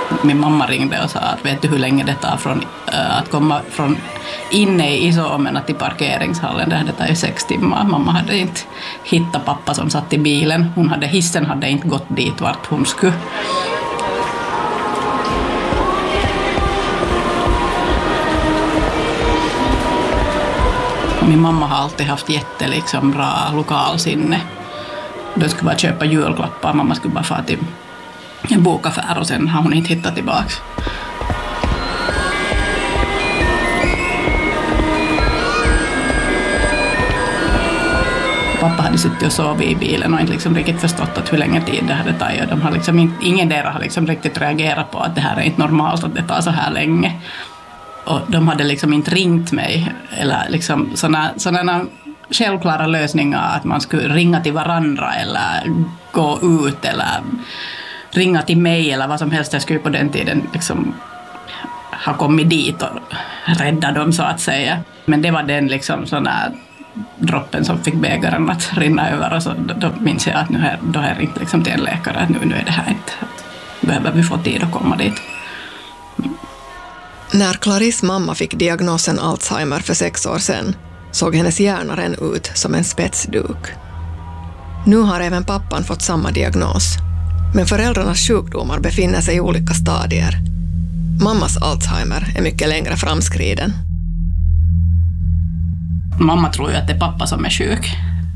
Min mamma ringde och sa att vet du hur länge det tar från att komma från inne i Iso-Omena till parkeringshallen. Det tar ju 6 timmar. Mamma hade inte hittat pappa som satt i bilen. Hissen hade inte gått dit vart hon skulle. Min mamma har alltid haft bra lokalsinne. De skulle bara köpa julklappar. Mamma skulle bara få till en bokaffär och sen har hon inte hittat tillbaka. Pappa hade suttit och sovit i bilen och inte riktigt förstått att hur länge tid det hade tagit. De har ingen där har riktigt reagerat på att det här är inte normalt att det tar så här länge. Och de hade inte ringt mig eller sådana självklara lösningar att man skulle ringa till varandra eller gå ut eller ringa till mig eller vad som helst. Jag skulle på den tiden ha kommit dit och rädda dem så att säga. Men det var den sådana droppen som fick bägaren att rinna över och så då minns jag att då har jag ringt till en läkare att nu är det här inte. Behöver vi få tid att komma dit. När Clarice mamma fick diagnosen Alzheimer för 6 år sedan såg hennes hjärna redan ut som en spetsduk. Nu har även pappan fått samma diagnos, men föräldrarnas sjukdomar befinner sig i olika stadier. Mammas Alzheimer är mycket längre framskriden. Mamma tror ju att det är pappa som är sjuk.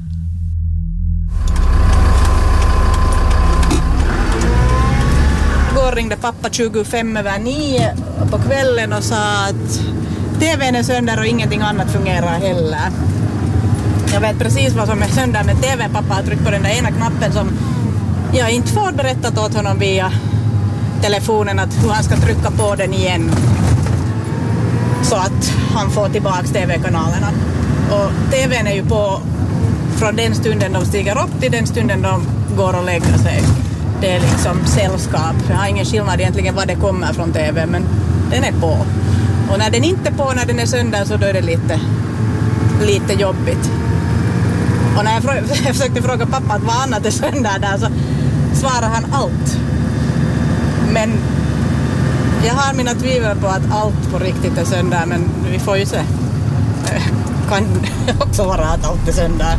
Igår ringde pappa 25:09 på kvällen och sa att TVn är sönder och ingenting annat fungerar heller. Jag vet precis vad som är sönder med TVn. Pappa har tryckt på den där ena knappen som jag inte får berättat åt honom via telefonen att hur han ska trycka på den igen så att han får tillbaka TV-kanalerna. Och TVn är ju på från den stunden de stiger upp till den stunden de går och lägger sig. Det är sällskap. Jag har ingen skillnad egentligen vad det kommer från TV, men den är på. Och när den inte är på, när den är sönder, så då är det lite jobbigt. Och när jag försökte fråga pappa att vad annat är sönder där så svarar han allt. Men jag har mina tvivel på att allt på riktigt är sönder, men vi får ju se. Kan också vara att allt är sönder.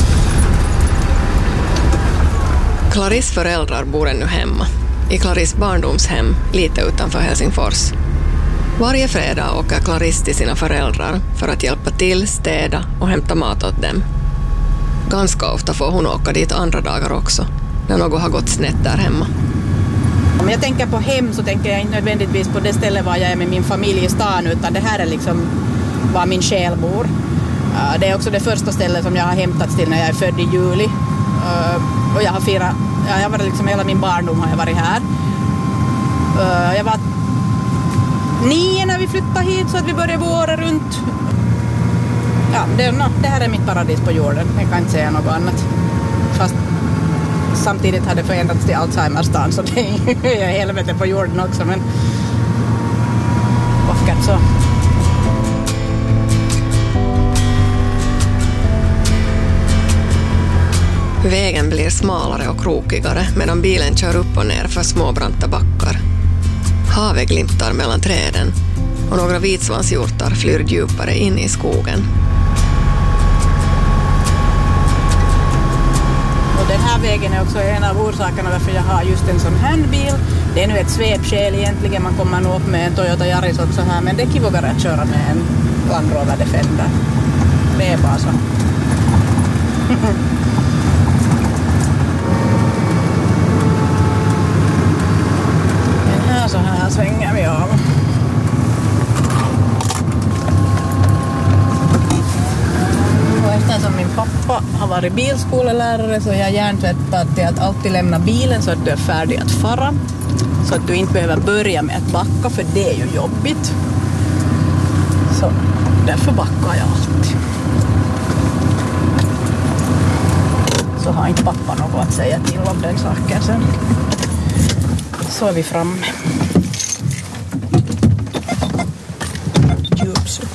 Clarice föräldrar bor ännu hemma, i Clarice barndomshem lite utanför Helsingfors. Varje fredag åker Clarice till sina föräldrar för att hjälpa till, städa och hämta mat åt dem. Ganska ofta får hon åka dit andra dagar också, när något har gått snett där hemma. Om jag tänker på hem så tänker jag inte nödvändigtvis på det stället var jag är med min familj i stan, utan det här är var min själ bor. Det är också det första stället som jag har hämtats till när jag är född i juli. Och jag har varit hela min barndom har jag varit här. Jag var 9 när vi flyttade hit så att vi började året runt. Ja, det här är mitt paradis på jorden. Jag kan inte säga något annat. Fast samtidigt hade det förändrats till Alzheimerstan så det är helvete på jorden också. Men varför så? Vägen blir smalare och krokigare medan bilen kör upp och ner för små branta backar. Havet glimtar mellan träden och några vitsvanshjortar flyr djupare in i skogen. Och den här vägen är också en av orsakerna varför jag har just en sån här bil. Det är nu ett svepskäl egentligen, man kommer nog upp med en Toyota Yaris också här, men det är kivogare att köra med en Land Rover Defender. Det är bara så. Så här svänger vi av. Och eftersom min pappa har varit bilskolelärare så är jag hjärntvättad till att alltid lämna bilen så att du är färdig att fara. Så att du inte behöver börja med att backa, för det är ju jobbigt. Så därför backar jag alltid. Så har inte pappa något att säga till om den saken sen. Så är vi framme. Djupsuck.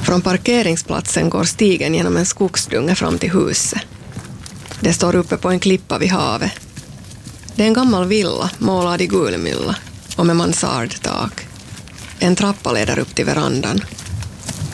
Från parkeringsplatsen går stigen genom en skogsdunge fram till huset. Det står uppe på en klippa vid havet. Det är en gammal villa målad i gulmylla och med mansardtak. En trappa leder upp till verandan.